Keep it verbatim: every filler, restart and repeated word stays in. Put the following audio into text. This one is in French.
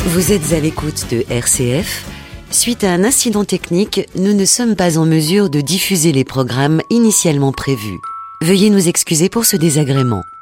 Vous êtes à l'écoute de R C F. Suite à un incident technique, nous ne sommes pas en mesure de diffuser les programmes initialement prévus. Veuillez nous excuser pour ce désagrément.